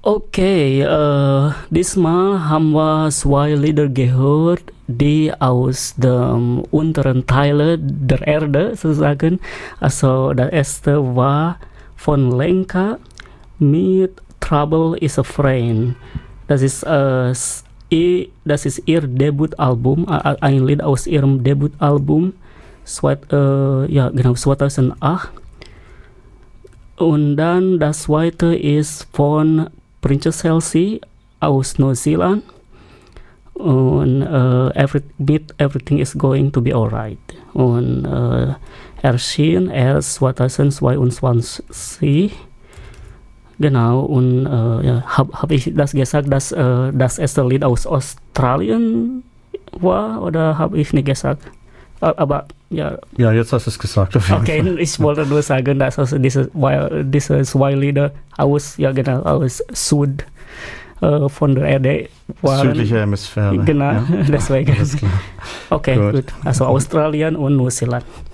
Okay, diesmal haben wir zwei Lieder gehört, die aus dem unteren Teile der Erde sozusagen. Also das erste war von Lenka mit Trouble is a Friend. Das ist ihr Debütalbum, ein Lied aus ihrem Debütalbum, ja genau, 2008. Und dann das zweite ist von Princess Chelsea aus Neuseeland und Everything is Going to be Alright. Und erschien erst 2022. Genau, und ja, hab ich das gesagt, dass das erste Lied aus Australien war, oder habe ich nicht gesagt? Aber ja. Ja, jetzt hast du es gesagt. Auf jeden Fall. Ich wollte nur sagen, dass also diese zwei Lieder aus Süd von der Erde waren. Südliche Hemisphäre. Genau, ja. deswegen. Alles klar. Okay, gut. Also Australien und Neuseeland.